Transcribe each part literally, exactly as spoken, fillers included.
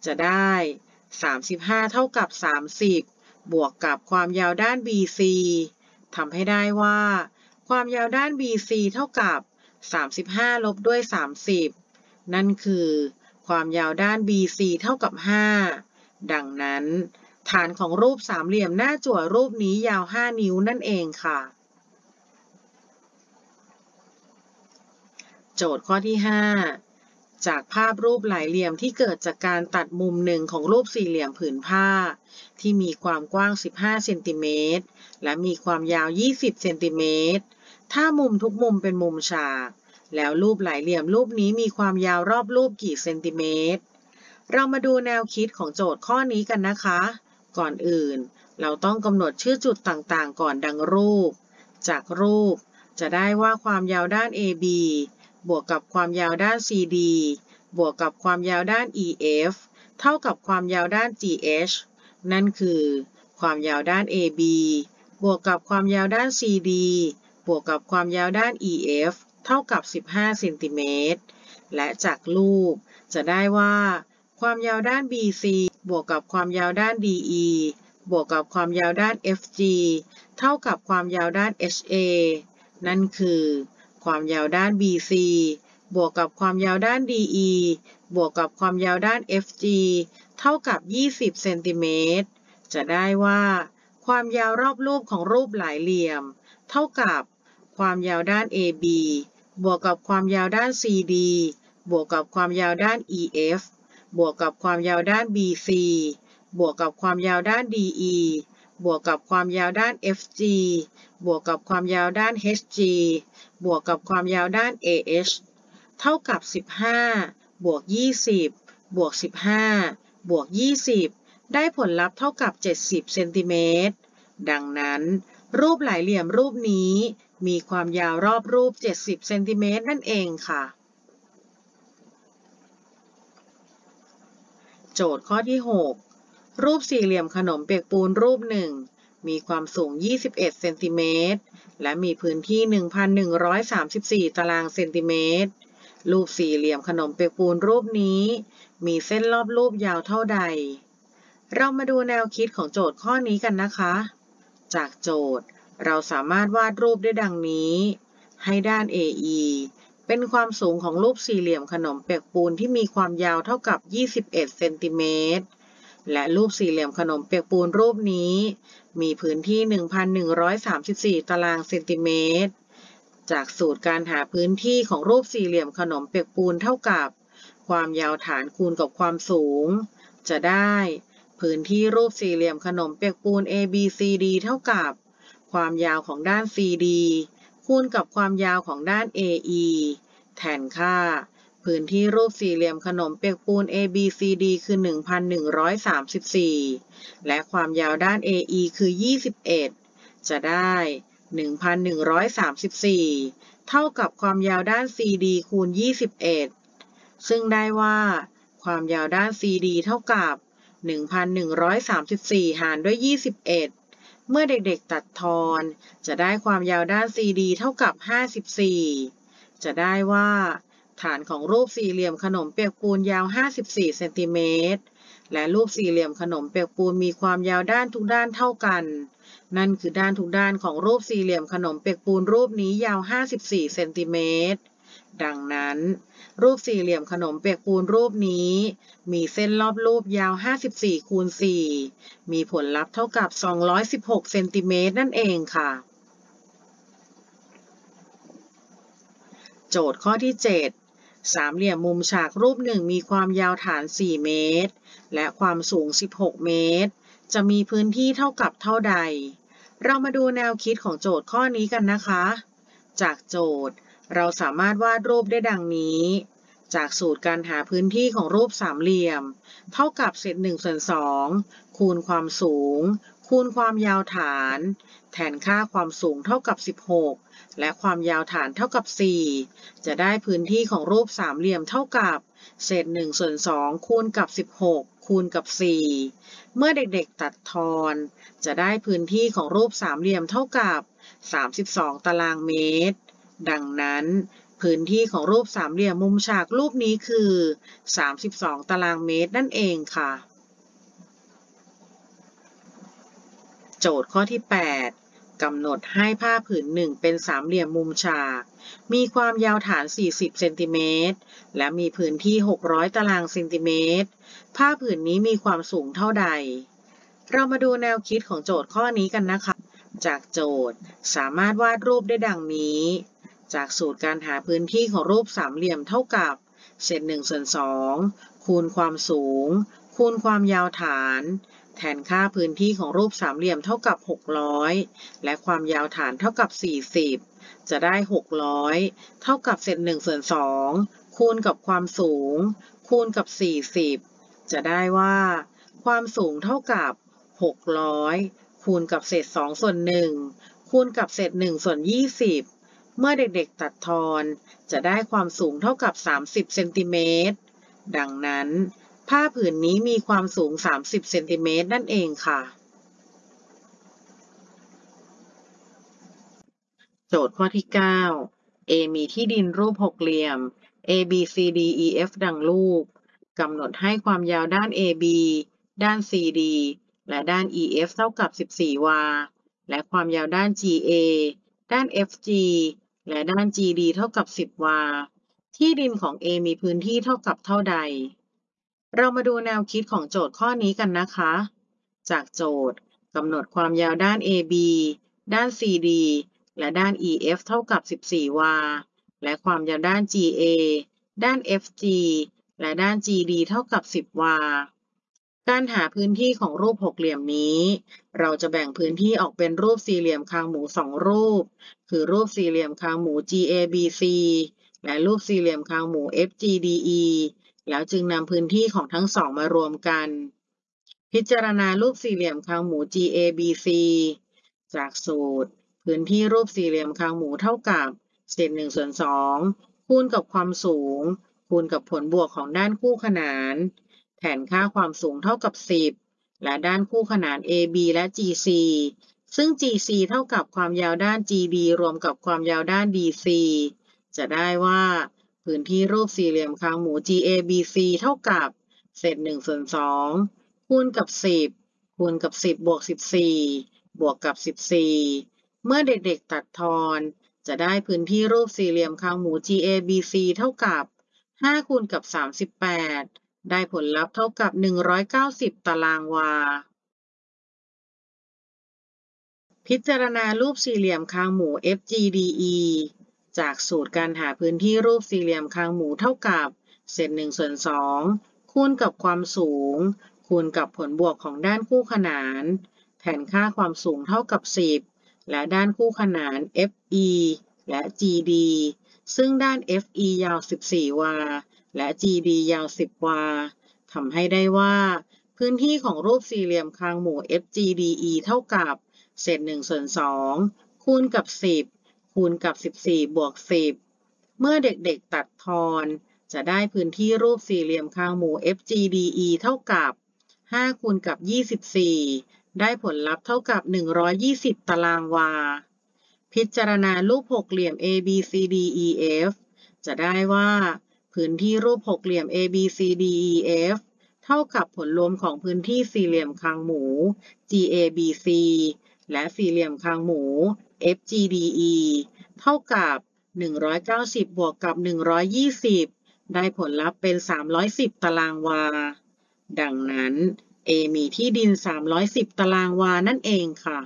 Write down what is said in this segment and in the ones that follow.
จะได้สามสิบห้าเท่ากับสามสิบบวกกับความยาวด้าน บี ซี ทำให้ได้ว่าความยาวด้าน บี ซี เท่ากับสามสิบห้าลบด้วยสามสิบนั่นคือความยาวด้าน บี ซี เท่ากับห้าดังนั้นฐานของรูปสามเหลี่ยมหน้าจั่วรูปนี้ยาวห้านิ้วนั่นเองค่ะโจทย์ข้อที่ห้าจากภาพรูปหลายเหลี่ยมที่เกิดจากการตัดมุมหนึ่งของรูปสี่เหลี่ยมผืนผ้าที่มีความกว้างสิบห้าเซนติเมตรและมีความยาวยี่สิบเซนติเมตรถ้ามุมทุกมุมเป็นมุมฉากแล้วรูปหลายเหลี่ยมรูปนี้มีความยาวรอบรูปกี่เซนติเมตรเรามาดูแนวคิดของโจทย์ข้อนี้กันนะคะก่อนอื่นเราต้องกำหนดชื่อจุดต่างๆก่อนดังรูปจากรูปจะได้ว่าความยาวด้าน เอ บี บวกกับความยาวด้าน ซี ดี บวกกับความยาวด้าน อี เอฟ เท่ากับความยาวด้าน จี เอช นั่นคือความยาวด้าน เอ บี บวกกับความยาวด้าน ซี ดี บวกกับความยาวด้าน อี เอฟ เท่ากับสิบห้าเซนติเมตรและจากรูปจะได้ว่าความยาวด้าน บี ซี บวกกับความยาวด้าน ดี อี บวกกับความยาวด้าน เอฟ จี เท่ากับความยาวด้าน เอช เอ นั่นคือความยาวด้าน บี ซี บวกกับความยาวด้าน ดี อี บวกกับความยาวด้าน เอฟ จี เท่ากับยี่สิบเซนติเมตรจะได้ว่าความยาวรอบรูปของรูปหลายเหลี่ยมเท่ากับความยาวด้าน เอ บี บวกกับความยาวด้าน ซี ดี บวกกับความยาวด้าน อี เอฟ บวกกับความยาวด้าน บี ซี บวกกับความยาวด้าน ดี อี บวกกับความยาวด้าน เอฟ จี บวกกับความยาวด้าน เอช จี บวกกับความยาวด้าน เอ เอช เท่ากับสิบห้าบวกยี่สิบบวกสิบห้าบวกยี่สิบได้ผลลัพธ์เท่ากับเจ็ดสิบเซนติเมตรดังนั้นรูปหลายเหลี่ยมรูปนี้มีความยาวรอบรูปเจ็ดสิบเซนติเมตรนั่นเองค่ะโจทย์ข้อที่หกรูปสี่เหลี่ยมขนมเปียกปูนรูปหนึ่งมีความสูงยี่สิบเอ็ดเซนติเมตรและมีพื้นที่ หนึ่งพันหนึ่งร้อยสามสิบสี่ ตารางเซนติเมตรรูปสี่เหลี่ยมขนมเปียกปูนรูปนี้มีเส้นรอบรูปยาวเท่าใดเรามาดูแนวคิดของโจทย์ข้อนี้กันนะคะจากโจทย์เราสามารถวาดรูปได้ดังนี้ให้ด้าน เอ อี เป็นความสูงของรูปสี่เหลี่ยมขนมเปียกปูนที่มีความยาวเท่ากับยี่สิบเอ็ดเซนติเมตรและรูปสี่เหลี่ยมขนมเปียกปูนรูปนี้มีพื้นที่ หนึ่งพันหนึ่งร้อยสามสิบสี่ ตารางเซนติเมตรจากสูตรการหาพื้นที่ของรูปสี่เหลี่ยมขนมเปียกปูนเท่ากับความยาวฐานคูณกับความสูงจะได้พื้นที่รูปสี่เหลี่ยมขนมเปียกปูน เอ บี ซี ดี เท่ากับความยาวของด้าน ซี ดี คูณกับความยาวของด้าน เอ อี แทนค่าพื้นที่รูปสี่เหลี่ยมขนมเปียกปูน เอ บี ซี ดี คือ หนึ่งพันหนึ่งร้อยสามสิบสี่ และความยาวด้าน เอ อี คือ ยี่สิบเอ็ด จะได้ หนึ่งพันหนึ่งร้อยสามสิบสี่ เท่ากับความยาวด้าน ซี ดี คูณ ยี่สิบเอ็ด ซึ่งได้ว่าความยาวด้าน ซี ดี เท่ากับ หนึ่งพันหนึ่งร้อยสามสิบสี่ หารด้วย ยี่สิบเอ็ด เมื่อเด็กๆตัดทอนจะได้ความยาวด้าน ซี ดี เท่ากับ ห้าสิบสี่ จะได้ว่าฐานของรูปสี่เหลี่ยมขนมเปียกปูนยาว ห้าสิบสี่เซนติเมตรและรูปสี่เหลี่ยมขนมเปียกปูนมีความยาวด้านทุกด้านเท่ากันนั่นคือด้านทุกด้านของรูปสี่เหลี่ยมขนมเปียกปูนรูปนี้ยาวห้าสิบสี่เซนติเมตรดังนั้นรูปสี่เหลี่ยมขนมเปียกปูนรูปนี้มีเส้นรอบรูปยาวห้าสิบสี่คูณสี่มีผลลัพธ์เท่ากับสองร้อยสิบหกเซนติเมตรนั่นเองค่ะโจทย์ข้อที่เจ็ดสามเหลี่ยมมุมฉากรูปหนึ่งมีความยาวฐานสี่เมตรและความสูงสิบหกเมตรจะมีพื้นที่เท่ากับเท่าใดเรามาดูแนวคิดของโจทย์ข้อนี้กันนะคะจากโจทย์เราสามารถวาดรูปได้ดังนี้จากสูตรการหาพื้นที่ของรูปสามเหลี่ยมเท่ากับเศษหนึ่งส่วนสองคูณความสูงคูณความยาวฐานแทนค่าความสูงเท่ากับสิบหกและความยาวฐานเท่ากับสี่จะได้พื้นที่ของรูปสามเหลี่ยมเท่ากับเศษหนึ่งส่วนสองคูณกับสิบหกคูณกับสี่เมื่อเด็กๆตัดทอนจะได้พื้นที่ของรูปสามเหลี่ยมเท่ากับสามสิบสองตารางเมตรดังนั้นพื้นที่ของรูปสามเหลี่ยมมุมฉากรูปนี้คือสามสิบสองตารางเมตรนั่นเองค่ะโจทย์ข้อที่แปดกำหนดให้ผ้าผืนหนึ่งเป็นสามเหลี่ยมมุมฉากมีความยาวฐานสี่สิบเซนติเมตรและมีพื้นที่หกร้อยตารางเซนติเมตรผ้าผืนนี้มีความสูงเท่าใดเรามาดูแนวคิดของโจทย์ข้อนี้กันนะคะจากโจทย์สามารถวาดรูปได้ดังนี้จากสูตรการหาพื้นที่ของรูปสามเหลี่ยมเท่ากับเศษหนึ่งส่วนสองคูณความสูงคูณความยาวฐานแทนค่าพื้นที่ของรูปสามเหลี่ยมเท่ากับหกร้อยและความยาวฐานเท่ากับสี่สิบจะได้หกร้อยเท่ากับเศษหนึ่งส่วนสองคูณกับความสูงคูณกับสี่สิบจะได้ว่าความสูงเท่ากับหกร้อยคูณกับเศษสองส่วนหนึ่งคูณกับเศษหนึ่งส่วนยี่สิบเมื่อเด็กๆตัดทอนจะได้ความสูงเท่ากับสามสิบเซนติเมตรดังนั้นผ้าผืนนี้มีความสูงสามสิบเซนติเมตรนั่นเองค่ะโจทย์ข้อที่เก้า A มีที่ดินรูปหกเหลี่ยม A B C D E F ดังรูปกำหนดให้ความยาวด้าน A B ด้าน C D และด้าน E F เท่ากับสิบสี่วาและความยาวด้าน G A ด้าน F G และด้าน G D เท่ากับสิบวาที่ดินของ A มีพื้นที่เท่ากับเท่าใดเรามาดูแนวคิดของโจทย์ข้อนี้กันนะคะจากโจทย์กำหนดความยาวด้าน A B ด้าน C D และด้าน E F เท่ากับสิบสี่วาและความยาวด้าน G A ด้าน F G และด้าน G D เท่ากับสิบวาการหาพื้นที่ของรูปหกเหลี่ยมนี้เราจะแบ่งพื้นที่ออกเป็นรูปสี่เหลี่ยมคางหมูสองรูปคือรูปสี่เหลี่ยมคางหมู G A B C และรูปสี่เหลี่ยมคางหมู F G D E แล้วจึงนำพื้นที่ของทั้งสองมารวมกันพิจารณารูปสี่เหลี่ยมคางหมู G A B C จากสูตรพื้นที่รูปสี่เหลี่ยมคางหมูเท่ากับเศษหนึ่งส่วนสองคูณกับความสูงคูณกับผลบวกของด้านคู่ขนานแทนค่าความสูงเท่ากับสิบและด้านคู่ขนาน A B และ G C ซึ่ง G C เท่ากับความยาวด้าน G D รวมกับความยาวด้าน D C จะได้ว่าพื้นที่รูปสี่เหลี่ยมคางหมู G A B C เท่ากับเศษหนึ่งส่วนสองคูณกับสิบคูณกับสิบบวกสิบสี่บวกกับสิบสี่เมื่อเด็กๆตัดทอนจะได้พื้นที่รูปสี่เหลี่ยมคางหมู G A B C เท่ากับห้าคูณกับสามสิบแปดได้ผลลัพธ์เท่ากับหนึ่งร้อยเก้าสิบตารางวาพิจารณารูปสี่เหลี่ยมคางหมู F G D E จากสูตรการหาพื้นที่รูปสี่เหลี่ยมคางหมูเท่ากับเศษหนึ่งส่วนสองคูณกับความสูงคูณกับผลบวกของด้านคู่ขนานแทนค่าความสูงเท่ากับสิบและด้านคู่ขนาน F E และ G D ซึ่งด้าน F E ยาวสิบสี่วาและ G D ยาวสิบวาทำให้ได้ว่าพื้นที่ของรูปสี่เหลี่ยมคางหมู F G D E เท่ากับเศษหนึ่งส่วนสองคูณกับสิบคูณกับสิบสี่บวกสิบเมื่อเด็กๆตัดทอนจะได้พื้นที่รูปสี่เหลี่ยมคางหมู F G D E เท่ากับห้าคูณกับยี่สิบสี่ได้ผลลัพธ์เท่ากับหนึ่งร้อยยี่สิบตารางวาพิจารณารูปหกเหลี่ยม A B C D E F จะได้ว่าพื้นที่รูปหกเหลี่ยม A B C D E F เท่ากับผลรวมของพื้นที่สี่เหลี่ยมคางหมู G A B C และสี่เหลี่ยมคางหมู F G D E เท่ากับหนึ่งร้อยเก้าสิบบวกกับหนึ่งร้อยยี่สิบได้ผลลัพธ์เป็นสามร้อยสิบตารางวาดังนั้น A มีที่ดินสามร้อยสิบตารางวานั่นเองค่ะ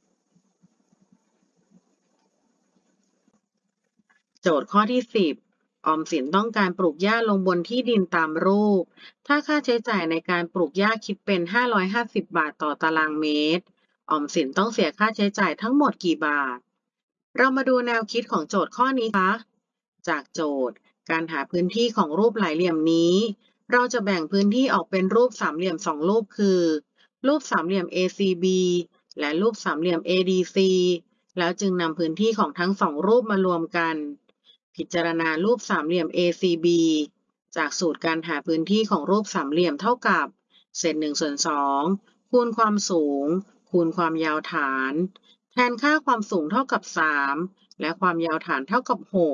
โจทย์ข้อที่สิบออมสินต้องการปลูกหญ้าลงบนที่ดินตามรูปถ้าค่าใช้จ่ายในการปลูกหญ้าคิดเป็นห้าร้อยห้าสิบบาทต่อตารางเมตรออมสินต้องเสียค่าใช้จ่ายทั้งหมดกี่บาทเรามาดูแนวคิดของโจทย์ข้อนี้ค่ะจากโจทย์การหาพื้นที่ของรูปหลายเหลี่ยมนี้เราจะแบ่งพื้นที่ออกเป็นรูปสามเหลี่ยมสองรูปคือรูปสามเหลี่ยม A C B และรูปสามเหลี่ยม A D C แล้วจึงนำพื้นที่ของทั้งสองรูปมารวมกันพิจารณารูปสามเหลี่ยม A C B จากสูตรการหาพื้นที่ของรูปสามเหลี่ยมเท่ากับเศษหนึ่งส่วนสองคูณความสูงคูณความยาวฐานแทนค่าความสูงเท่ากับสามและความยาวฐานเท่ากับหก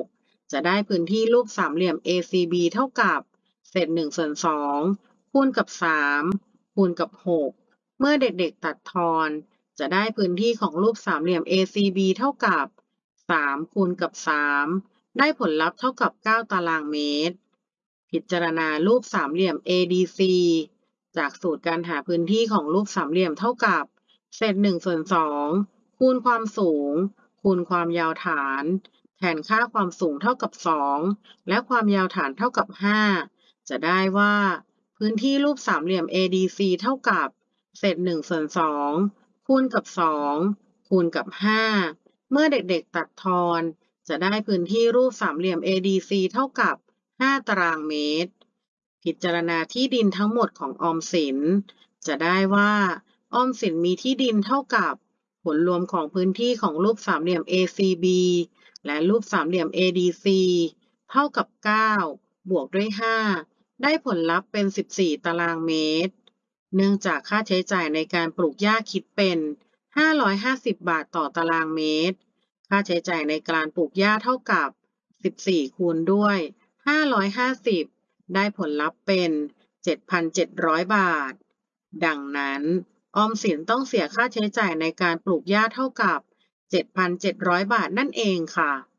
จะได้พื้นที่รูปสามเหลี่ยม เอ ซี บี เท่ากับเศษหนึ่งส่วนสองคูณกับสามคูณกับหกเมื่อเด็กๆตัดทอนจะได้พื้นที่ของรูปสามเหลี่ยม เอ ซี บี เท่ากับสามคูณกับสามได้ผลลัพธ์เท่ากับเก้าตารางเมตรพิจารณารูปสามเหลี่ยม เอ ดี ซี จากสูตรการหาพื้นที่ของรูปสามเหลี่ยมเท่ากับเศษหนึ่งส่วนสองคูณความสูงคูณความยาวฐานแทนค่าความสูงเท่ากับสองและความยาวฐานเท่ากับห้าจะได้ว่าพื้นที่รูปสามเหลี่ยม เอ ดี ซี เท่ากับเศษหนึ่งส่วนสองคูณกับสองคูณกับห้าเมื่อเด็กๆตัดทอนจะได้พื้นที่รูปสามเหลี่ยม เอ ดี ซี เท่ากับห้าตารางเมตรพิจารณาที่ดินทั้งหมดของออมสินจะได้ว่าออมสินมีที่ดินเท่ากับผลรวมของพื้นที่ของรูปสามเหลี่ยม เอ ซี บี และรูปสามเหลี่ยม เอ ดี ซี เท่ากับเก้าบวกด้วยห้าได้ผลลัพธ์เป็นสิบสี่ตารางเมตรเนื่องจากค่าใช้จ่ายในการปลูกหญ้าคิดเป็นห้าร้อยห้าสิบบาทต่อตารางเมตรค่าใช้จ่ายในการปลูกหญ้าเท่ากับสิบสี่คูณด้วยห้าร้อยห้าสิบได้ผลลัพธ์เป็น เจ็ดพันเจ็ดร้อย บาทดังนั้นออมสินต้องเสียค่าใช้จ่ายในการปลูกหญ้าเท่ากับ เจ็ดพันเจ็ดร้อย บาทนั่นเองค่ะ